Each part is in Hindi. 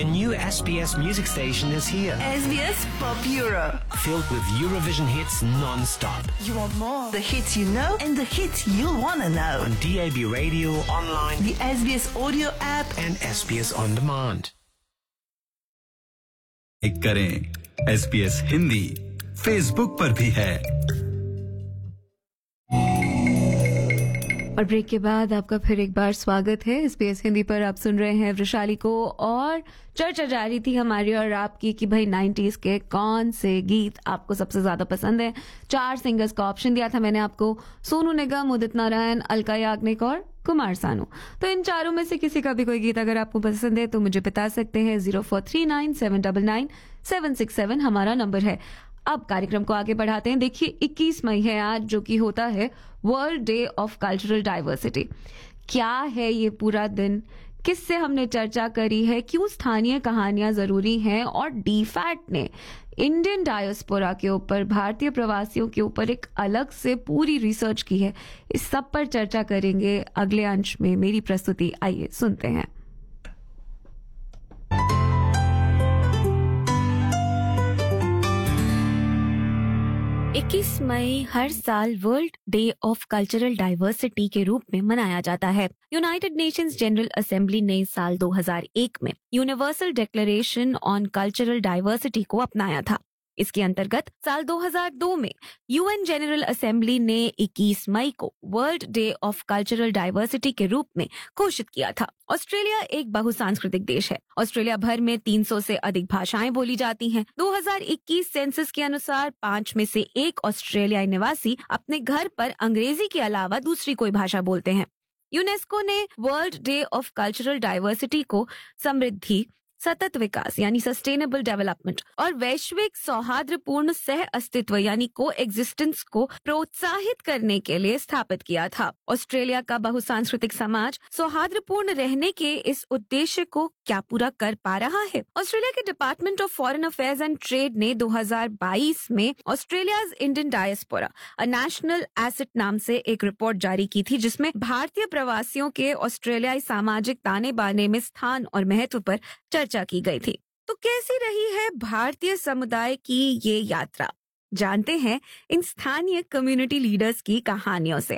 new SBS music station is here. SBS Pop Euro. Filled with Eurovision hits non-stop. You want more? The hits you know and the hits you'll want to know. On DAB radio, online, the SBS audio app and SBS On Demand. करें SBS हिंदी फेसबुक पर भी है। और ब्रेक के बाद आपका फिर एक बार स्वागत है। SBS हिंदी पर आप सुन रहे हैं वृशाली को और चर्चा जारी थी हमारी और आपकी कि भाई 90s के कौन से गीत आपको सबसे ज्यादा पसंद है। 4 सिंगर्स का ऑप्शन दिया था मैंने आपको, सोनू निगम, उदित नारायण, अलका याग्निक और कुमार सानू। तो इन चारों में से किसी का भी कोई गीत अगर आपको पसंद है तो मुझे बता सकते हैं। 0439799767 हमारा नंबर है। अब कार्यक्रम को आगे बढ़ाते हैं। देखिए 21 मई है आज, जो कि होता है world day of cultural diversity. क्या है ये पूरा दिन, किससे हमने चर्चा करी है, क्यों स्थानीय कहानियां जरूरी हैं, और डीफैट ने इंडियन डायस्पोरा के ऊपर, भारतीय प्रवासियों के ऊपर एक अलग से पूरी रिसर्च की है। इस सब पर चर्चा करेंगे अगले अंश में। मेरी प्रस्तुति आइए सुनते हैं। 21 मई हर साल world day of cultural diversity के रूप में मनाया जाता है। यूनाइटेड नेशंस जनरल असेंबली ने साल 2001 में universal declaration on cultural diversity को अपनाया था। इसके अंतर्गत साल 2002 में यूएन जनरल असेंबली ने 21 मई को world day of cultural diversity के रूप में घोषित किया था। ऑस्ट्रेलिया एक बहुसांस्कृतिक देश है। ऑस्ट्रेलिया भर में 300 से अधिक भाषाएं बोली जाती हैं। 2021 सेंसस के अनुसार 5 में से 1 ऑस्ट्रेलियाई निवासी अपने घर पर अंग्रेजी के अलावा दूसरी कोई भाषा बोलते हैं। यूनेस्को ने world day of cultural diversity को समृद्धि, सतत विकास यानी सस्टेनेबल डेवलपमेंट और वैश्विक सौहार्दपूर्ण सह अस्तित्व यानी को एग्जिस्टेंस को प्रोत्साहित करने के लिए स्थापित किया था। ऑस्ट्रेलिया का बहुसांस्कृतिक समाज सौहार्दपूर्ण रहने के इस उद्देश्य को क्या पूरा कर पा रहा है? ऑस्ट्रेलिया के department of foreign affairs and trade ने 2022 में Australia's Indian diaspora a national asset नाम से एक रिपोर्ट जारी की थी, जिसमें भारतीय प्रवासियों के ऑस्ट्रेलियाई सामाजिक ताने बाने में स्थान और महत्व पर चर्चा की गई थी। तो कैसी रही है भारतीय समुदाय की ये यात्रा? जानते हैं इन स्थानीय कम्युनिटी लीडर्स की कहानियों से।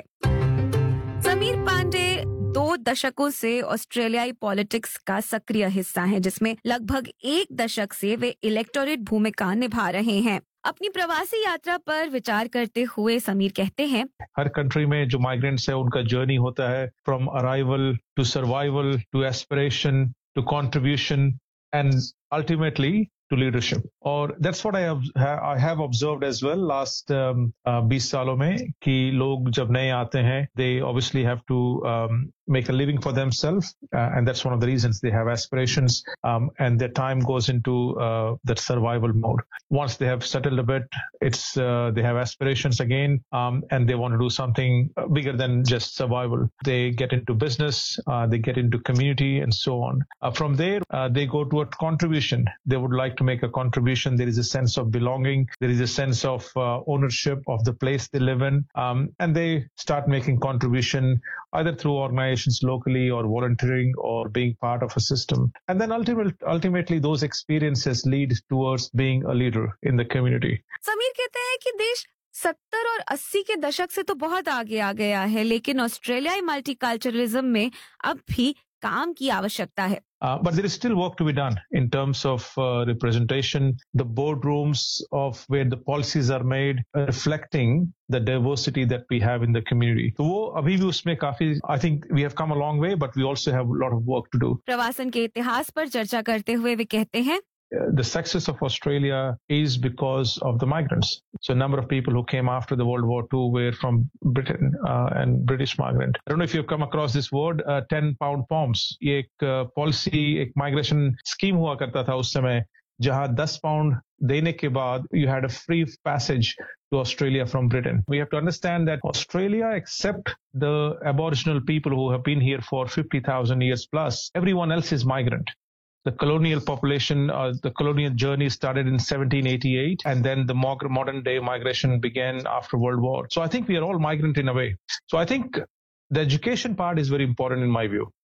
समीर पांडे 2 दशकों से ऑस्ट्रेलियाई पॉलिटिक्स का सक्रिय हिस्सा हैं, जिसमें लगभग 1 दशक से वे इलेक्टोरेट भूमिका निभा रहे हैं। अपनी प्रवासी यात्रा पर विचार करते हुए समीर कहते हैं, हर कंट्री में जो माइग्रेंट्स है उनका जर्नी होता है, from arrival to survival to aspiration to contribution and ultimately to leadership. और that's what I have observed as well last 20 सालों में, कि लोग जब नए आते हैं they obviously have to make a living for themselves and that's one of the reasons they have aspirations and their time goes into that survival mode. Once they have settled a bit, it's they have aspirations again and they want to do something bigger than just survival. They get into business, they get into community and so on. From there, they go to a contribution. They would like to make a contribution. There is a sense of belonging. There is a sense of ownership of the place they live in and they start making contribution either through organizations locally or volunteering or being part of a system. And then ultimately those experiences lead towards being a leader in the community. Sameer कहते हैं कि देश 70 और 80 के दशक से तो बहुत आगे आ गया है, लेकिन ऑस्ट्रेलियाई मल्टीकल्चरलिज्म में अब भी काम की आवश्यकता है। But there is still work to be done in terms of representation, the boardrooms of where the policies are made, reflecting the diversity that we have in the community. तो वो अभी भी उसमें काफी, I think we have come a long way, but we also have a lot of work to do. प्रवासन के इतिहास पर चर्चा करते हुए वे कहते हैं, the success of Australia is because of the migrants. So a number of people who came after the World War II were from Britain and British migrant. I don't know if you've come across this word, 10-pound poms. ये एक policy, एक migration scheme हुआ करता था उस समय, जहाँ 10 pound देने के बाद you had a free passage to Australia from Britain. We have to understand that Australia, except the Aboriginal people who have been here for 50,000 years plus, everyone else is migrant. The colonial population, the colonial journey started in 1788 and then the modern day migration began after World War. So I think we are all migrant in a way. So I think the education part is very important in my view.